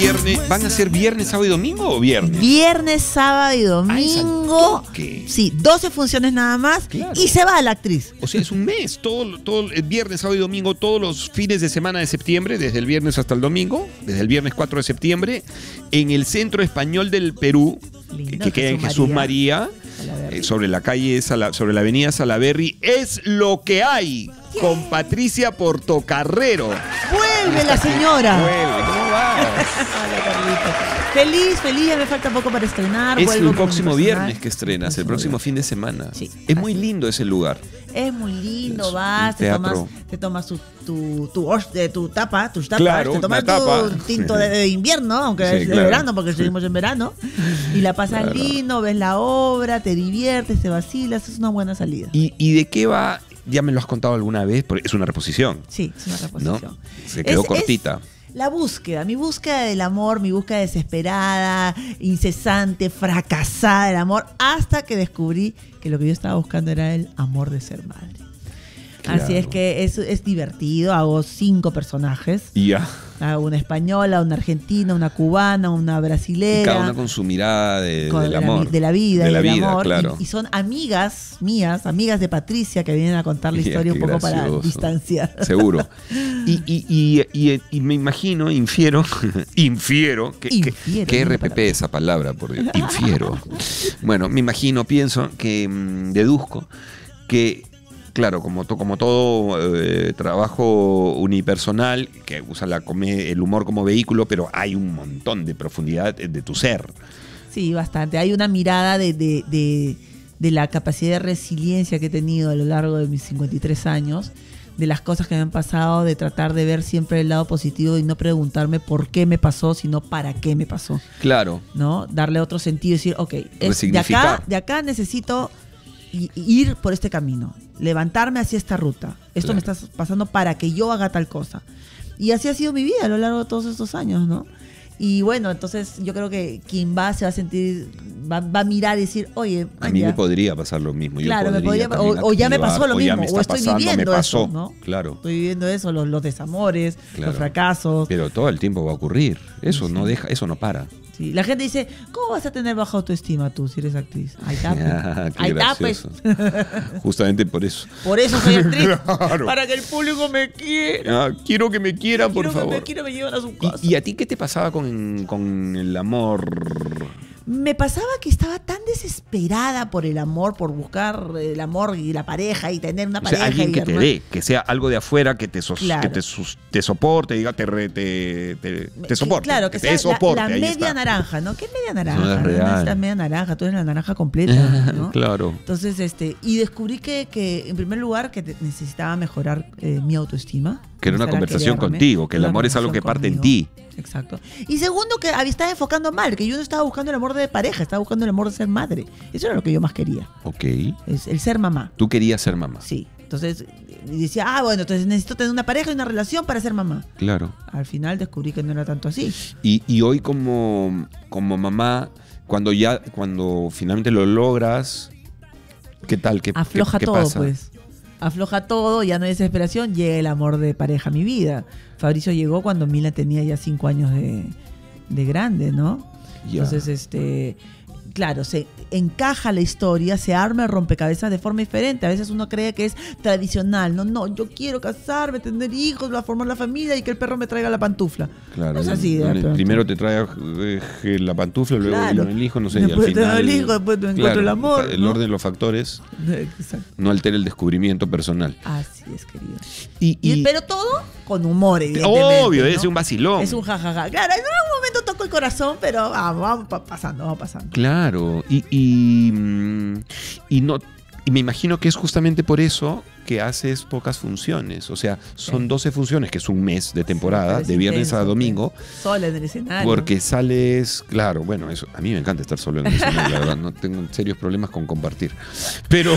viernes. ¿Van a ser viernes, sábado y domingo o viernes? Viernes, sábado y domingo. ¿Qué? Sí, 12 funciones nada más. Claro. Y se va la actriz. O sea, es un mes. Todo el viernes, sábado y domingo, todos los fines de semana de septiembre, desde el viernes hasta el domingo, desde el viernes 4 de septiembre, en el Centro Español del Perú, Lindo, que queda en Jesús María, sobre la calle, sobre la avenida Salaberry. Es lo que hay. Con Patricia Portocarrero. ¡Vuelve la señora! Vuelve, ¿cómo va? Hola, Carlitos. Feliz, ya me falta poco para estrenar. Es vuelvo el con próximo mi personal. viernes que estrenas, el próximo fin de semana. Sí, es muy lindo ese lugar. Es muy lindo, Es vas, un teatro. te tomas tu tapa, tus tapas, Claro, te tomas una tapa. tu tinto de invierno, aunque Sí, es de claro. verano, porque seguimos en verano, y la pasas Claro. lindo, ves la obra, te diviertes, te vacilas, es una buena salida. ¿Y de qué va? Ya me lo has contado alguna vez, porque es una reposición. Sí, es una reposición. ¿No? Se quedó cortita. La búsqueda, mi búsqueda del amor, mi búsqueda desesperada, incesante, fracasada del amor, hasta que descubrí que lo que yo estaba buscando era el amor de ser madre. Claro. Así es que es divertido, hago 5 personajes. Y ya. Hago una española, una argentina, una cubana, una brasilera. Cada una con su mirada del de amor. de la vida, de la del vida, amor. claro. Y son amigas mías, amigas de Patricia, que vienen a contar la Ya, historia un qué poco para gracioso. distanciar. Seguro. Y me imagino, infiero, que RPP esa palabra, por Dios, infiero. Bueno, me imagino, pienso, que deduzco que, claro, como todo trabajo unipersonal, que usa el humor como vehículo, pero hay un montón de profundidad de tu ser. Sí, bastante. Hay una mirada de la capacidad de resiliencia que he tenido a lo largo de mis 53 años, de las cosas que me han pasado, de tratar de ver siempre el lado positivo y no preguntarme por qué me pasó, sino para qué me pasó. Claro. ¿No? Darle otro sentido y decir, ok, Resignificar. de acá necesito ir por este camino, levantarme hacia esta ruta. Esto Claro. me está pasando para que yo haga tal cosa. Y así ha sido mi vida a lo largo de todos estos años, ¿no? Y bueno, entonces yo creo que quien se va a sentir, va a mirar y decir, oye, A mí me podría pasar lo mismo. claro, yo me podría, también o ya me pasó lo o ya mismo, me está o estoy pasando, viviendo me pasó. eso, ¿no? Claro. Estoy viviendo eso, los desamores, Claro. los fracasos. Pero todo el tiempo va a ocurrir. Eso Sí. no deja, eso no para. Sí. La gente dice, ¿cómo vas a tener baja autoestima tú si eres actriz? Ahí está, pues. Ah, qué Ahí está, pues. gracioso. Justamente por eso. Por eso soy actriz. Claro. Para que el público me quiera. Quiero que me quieran, por Quiero que favor. me quiera, me llevan a su casa. ¿Y a ti qué te pasaba con el amor? Me pasaba que estaba tan desesperada por el amor, por buscar el amor y la pareja y tener una O sea, pareja. alguien y que te armar- dé, que sea algo de afuera que te, Claro. te soporte, diga, te soporte. Claro, que te sea dé soporte. la ahí media está. naranja, ¿no? ¿Qué media naranja? No es real. necesitas media naranja, tú eres la naranja completa, ¿no? Claro. Entonces, y descubrí que en primer lugar, que necesitaba mejorar mi autoestima. Que era una empezar a conversación quererme, contigo, que el una amor es algo que parte en conversación ti. conmigo. Exacto. Y segundo, que estaba enfocando mal, que yo no estaba buscando el amor de pareja, estaba buscando el amor de ser madre. Eso era lo que yo más quería, Ok. es el ser mamá. Tú querías ser mamá. Sí. Entonces, decía, bueno, entonces necesito tener una pareja y una relación para ser mamá. Claro. Al final descubrí que no era tanto así. Y hoy como mamá, cuando finalmente lo logras, ¿qué tal? Afloja qué todo, pasa? pues. Afloja todo, ya no hay desesperación, llega el amor de pareja a mi vida. Fabricio llegó cuando Mila tenía ya 5 años de grande, ¿no? Ya. Entonces, claro, se encaja la historia, se arma el rompecabezas de forma diferente. A veces uno cree que es tradicional. No, yo quiero casarme, tener hijos, formar la familia y que el perro me traiga la pantufla. Claro. No es así, de pronto. Primero te trae la pantufla, luego Claro. viene el hijo, no sé, y al Después te da final... el hijo, después te encuentro el amor, El ¿no? orden de los factores Exacto. no altera el descubrimiento personal. Así es, querido. Y Pero todo con humor, evidentemente. obvio, ¿no? es un vacilón. Es un jajaja. Claro, en algún momento toco el corazón, pero vamos pasando. Claro, y me imagino que es justamente por eso que haces pocas funciones. O sea, son 12 funciones, que es un mes de temporada, Pero es de viernes intenso, a domingo. Sola en el escenario. Porque sales, claro, bueno, eso a mí me encanta estar solo en el escenario, la verdad, no tengo serios problemas con compartir. Pero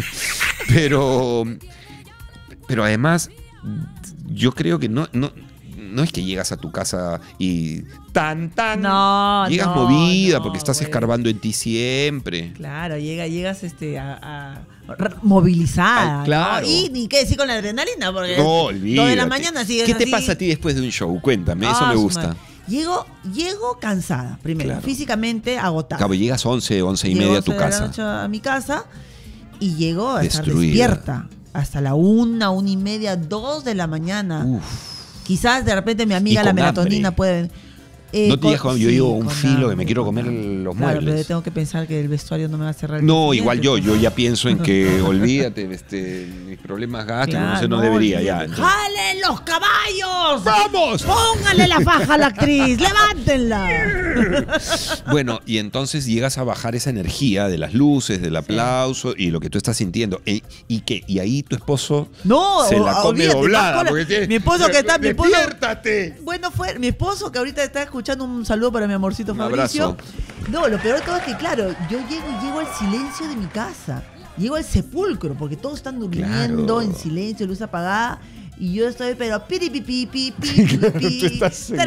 además, yo creo que no es que llegas a tu casa y No, llegas no, movida no, porque estás güey. escarbando en ti siempre. Claro, llegas movilizada. Ay, claro. ¿no? Y ni qué decir con la adrenalina, porque No, 2 de la olvídate. mañana sigues ¿Qué te así. pasa a ti después de un show? Cuéntame, eso me su gusta. madre. Llego cansada, primero, Claro. físicamente agotada. Cabo, llegas 11 y Llego media a tu 11 de la casa. noche a mi casa y llego a estar Destruida. despierta hasta la 1:30, 2 de la mañana. Uf. Quizás de repente mi amiga Y la con melatonina hambre. puede... No te digas, yo digo un con filo que hambre, me quiero con comer hambre. los Claro, muebles. pero tengo que pensar que el vestuario no me va a cerrar el No, día igual siguiente, yo ya pienso en que olvídate, mis problemas gástricos, no sé, no debería ya. olvídate. ¡Jalen los caballos! ¡Vamos! ¡Póngale la faja a la actriz! ¡Levántenla! Bueno, y entonces llegas a bajar esa energía de las luces, del aplauso y lo que tú estás sintiendo. ¿Y ahí tu esposo No, se la come olvídate, doblada? Pascuala. Porque tiene- Mi esposo que está, mi esposo- ¡Despiértate! Bueno, fue mi esposo que ahorita está escuchando, un saludo para mi amorcito Un Fabricio. abrazo. No, lo peor de todo es que, claro, yo llego al silencio de mi casa. Llego al sepulcro, porque todos están durmiendo Claro. en silencio, luz apagada. Y yo estoy, pero piripipipi. Tú estás en-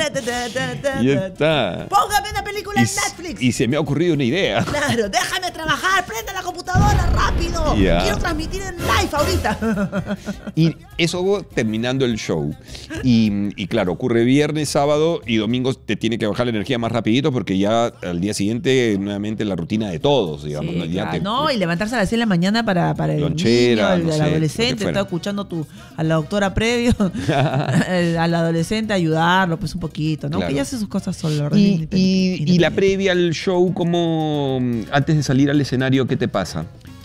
Y está. Póngame una película en Y, Netflix. y se me ha ocurrido una idea. Claro, déjame trabajar, prenda la computadora rápido. Ya. Quiero transmitir en live ahorita. Y eso terminando el show. Y claro, ocurre viernes, sábado y domingo te tiene que bajar la energía más rapidito porque ya al día siguiente nuevamente la rutina de todos, digamos. Sí, ¿no? Ya claro, no, y levantarse a las 6 de la mañana para el Lonchera, niño, no el sé, lo que adolescente, fuera. estaba escuchando a la doctora previo, al adolescente ayudarlo pues un poquito, ¿no? Claro. Que ya hace sus cosas solo. Y la previa al show, como antes de salir al escenario, ¿qué te pasa?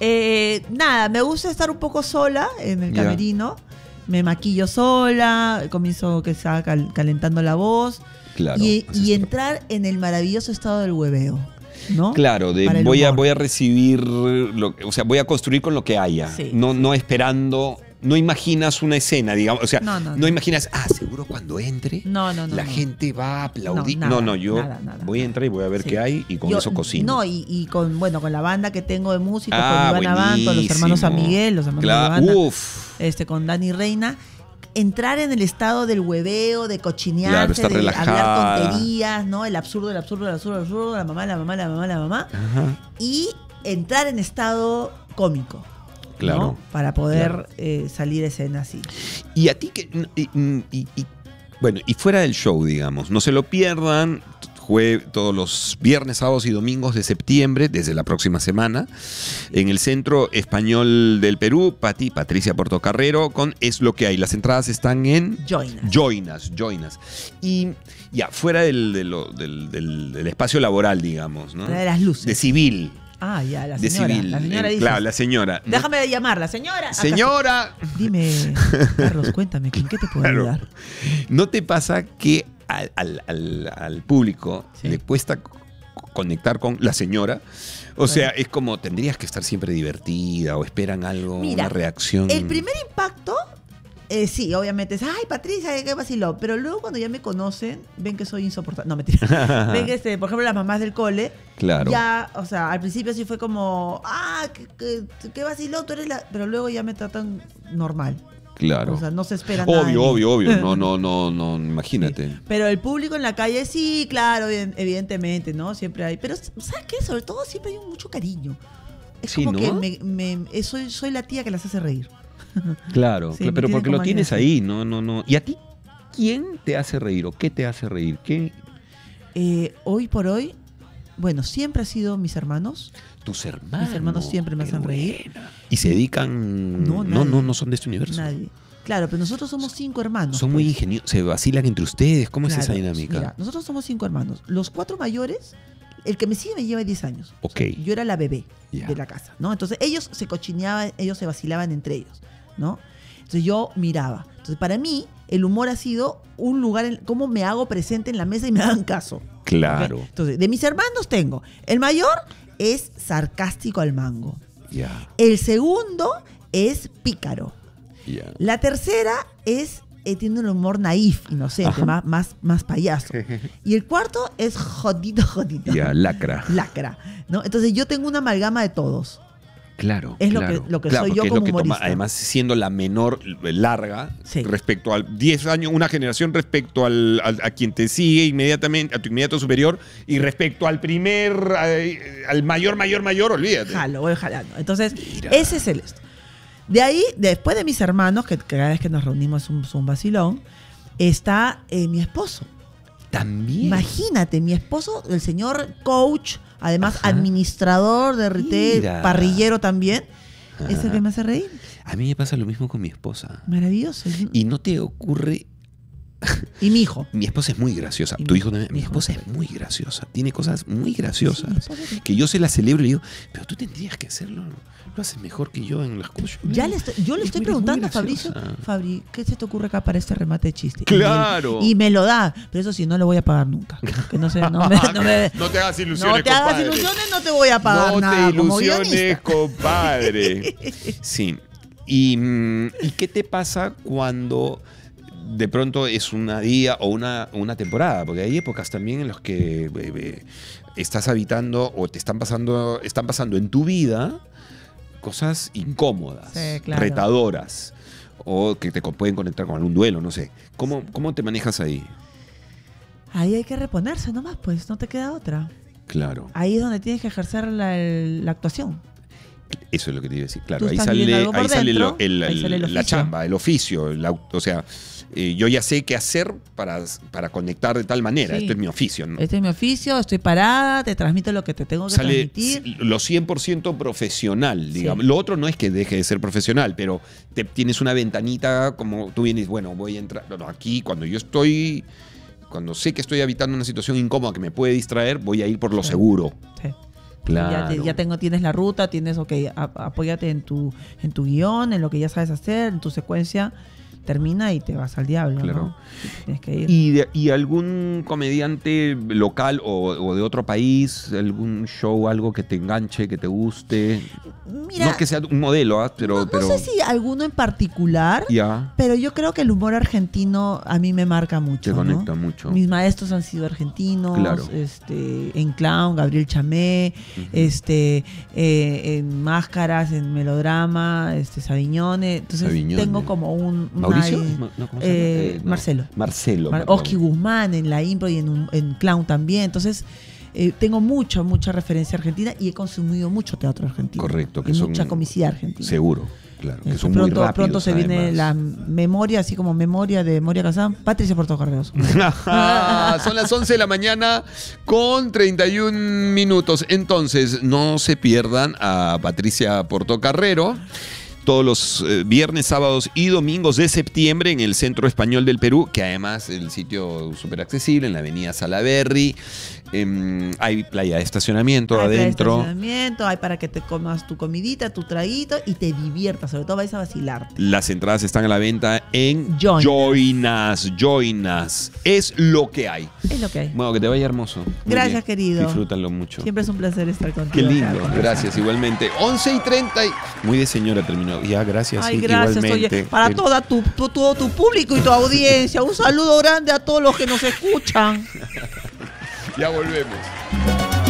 Nada, me gusta estar un poco sola en el Ya. camerino, me maquillo sola, comienzo que estaba calentando la voz Claro. y haces tu- entrar en el maravilloso estado del hueveo, ¿no? Claro, Para el voy humor. a recibir, o sea, voy a construir con lo que haya. Sí. No esperando, no imaginas una escena, digamos. O sea, No. imaginas, seguro cuando entre No, la gente va a aplaudir. No, nada, Yo nada, voy a entrar y voy a ver Sí. qué hay y con Yo- eso cocino. No, y con la banda que tengo de músicos, Ah, con Iván Abanto, los hermanos San buenísimo. Miguel, los hermanos Claro, de banda, uf. con Dani Reina, entrar en el estado del hueveo, de Claro, cochinearse, estar de relajada. hablar tonterías, ¿no? El absurdo, la mamá, Ajá. y entrar en estado cómico. Claro, ¿no? Para poder claro. salir a escena así. Y a ti que. Bueno, y fuera del show, digamos, no se lo pierdan. Todos los viernes, sábados y domingos de septiembre, desde la próxima semana, en el Centro Español del Perú, Patricia Portocarrero, con Es lo que hay. Las entradas están en Joinas. Y ya, fuera del espacio laboral, digamos, ¿no? De las luces. De civil. Ah, ya, la De señora. civil. La señora dice. Claro, la señora. Déjame llamarla, señora. Acá Señora. Dime, Carlos, cuéntame, ¿con qué te puedo Claro. ayudar? ¿No te pasa que al público Sí. le cuesta conectar con la señora? O sea, es como tendrías que estar siempre divertida o esperan algo, Mira, una reacción. El primer impacto, sí, obviamente es, ay, Patricia, qué vaciló. Pero luego cuando ya me conocen, ven que soy insoportable. No, mentira. Ven que, por ejemplo, las mamás del cole, Claro. ya, o sea, al principio sí fue como, qué vaciló, tú eres la... Pero luego ya me tratan normal. Claro. O sea, no se espera nada. de mí. Obvio. No, imagínate. Sí. Pero el público en la calle, sí, claro, evidentemente, ¿no? Siempre hay. Pero, ¿sabes qué? Sobre todo siempre hay mucho cariño. Es Sí, como ¿no? que soy la tía que las hace reír. Claro, Sí, me pero tienen porque como lo tienes alguien ahí, así. no. ¿Y a ti quién te hace reír o qué te hace reír? ¿Qué? Hoy por hoy, bueno, siempre ha sido mis hermanos. Tus hermanos. Mis hermanos siempre me Qué hacen reír. buena. ¿Y se dedican? No, nadie. No son de este universo. Nadie. Claro, pero nosotros somos 5 hermanos. Son muy pues. ingeniosos, se vacilan entre ustedes. ¿Cómo es Claro, esa dinámica? Mira, nosotros somos 5 hermanos. Los 4 mayores, el que me sigue me lleva 10 años. Ok. Yo era la bebé Ya. de la casa, ¿no? Entonces ellos se cochineaban, ellos se vacilaban entre ellos, ¿no? Entonces yo miraba. Entonces para mí el humor ha sido un lugar en cómo me hago presente en la mesa y me hagan caso. Claro. ¿Ok? Entonces de mis hermanos tengo, el mayor es sarcástico al mango. Ya, El segundo es pícaro. ya. La tercera es tiene un humor naif, inocente, más payaso. Y el cuarto es jodito. Ya, lacra. Lacra, ¿no? Entonces yo tengo una amalgama de todos. Claro. Es lo claro. que Claro, soy yo porque es como lo que toma, humorista. además, siendo la menor larga Sí. respecto al 10 años, una generación respecto a quien te sigue inmediatamente, a tu inmediato superior, y respecto al al mayor, olvídate. Jalo, voy jalando. Entonces, Mira. ese es el esto. De ahí, después de mis hermanos, que cada vez que nos reunimos es un vacilón, está mi esposo. También. Imagínate, mi esposo, el señor coach, además administrador de retail, Mira. parrillero también, es el Ajá. que me hace reír. A mí me pasa lo mismo con mi esposa. Maravilloso. Y no te ocurre. Y mi hijo. Mi esposa es muy graciosa. Y Tu mi- hijo también. mi Mi hijo esposa es también. muy graciosa. Tiene cosas muy graciosas. Sí, mi esposa también. Que yo se las celebro y le digo, pero tú tendrías que hacerlo. Lo haces mejor que yo en las cosas. Yo le Es estoy muy preguntando a Fabricio, graciosa. Fabri, ¿qué se te ocurre acá para este remate de chiste? Claro. Y me lo da, pero eso sí, no lo voy a pagar nunca. Que no sé, no me- No te hagas ilusiones, no te hagas compadre. ilusiones, no te voy a pagar No nada te como ilusiones, guionista. compadre. Sí. ¿Y qué te pasa cuando de pronto es un día o una temporada? Porque hay épocas también en las que estás habitando o están pasando en tu vida cosas incómodas, Sí, claro. retadoras, o que te pueden conectar con algún duelo, no sé. ¿Cómo te manejas ahí? Ahí hay que reponerse nomás, pues, no te queda otra. Claro. Ahí es donde tienes que ejercer la actuación. Eso es lo que te iba a decir. Claro, Tú ahí estás sale, viviendo algo por ahí sale, dentro, el- ahí sale el la oficio. chamba, el oficio. O sea, yo ya sé qué hacer para conectar de tal manera. Sí. Esto es mi oficio. ¿no? Este es mi oficio, estoy parada, te transmito lo que te tengo que Sale transmitir. lo 100% profesional, digamos. Sí. Lo otro no es que deje de ser profesional, pero tienes una ventanita como tú vienes, bueno, voy a entrar. No, aquí cuando cuando sé que estoy habitando una situación incómoda que me puede distraer, voy a ir por lo Sí. seguro. Sí. Claro. Tienes la ruta, apóyate en tu guión, en lo que ya sabes hacer, en tu secuencia, termina y te vas al diablo, Claro. ¿no? Tienes que ir. ¿Y algún comediante local o de otro país, algún show, algo que te enganche, que te guste? Mira, No que sea un modelo, pero no sé si alguno en particular, ya pero yo creo que el humor argentino a mí me marca mucho. te ¿no? conecta mucho. Mis maestros han sido argentinos, Claro. En Clown, Gabriel Chamé, en Máscaras, en Melodrama, Savignone. Entonces Savignone. tengo como ¿Mauricio? No, ¿cómo se llama? No. Marcelo. Marcelo. perdón. Oski Guzmán en la impro y en Clown también. Entonces, tengo mucha referencia argentina y he consumido mucho teatro argentino. Correcto, que y son- mucha comicidad argentina. Seguro, claro. Que Eso, son muy rápidos, pronto se viene además. la memoria, así como memoria de Moria Kazán, Patricia Portocarreos. Son las 11 de la mañana con 31 minutos. Entonces, no se pierdan a Patricia Portocarrero todos los viernes, sábados y domingos de septiembre en el Centro Español del Perú, que además el sitio súper accesible en la avenida Salaberry. Hay playa de estacionamiento Hay adentro. estacionamiento, hay para que te comas tu comidita, tu traguito y te diviertas. Sobre todo vais a vacilarte. Las entradas están a la venta en Join Join Us. Es lo que hay. Es lo que hay. Bueno, que te vaya hermoso. Muy Gracias, bien. querido. Disfrútalo mucho. Siempre es un placer estar contigo. Qué lindo. acá. Gracias, igualmente. 11:30. Muy de señora terminó. Ya, gracias. Ay, sí, gracias, igualmente. oye, para todo tu público y tu audiencia. Un saludo grande a todos los que nos escuchan. Ya volvemos.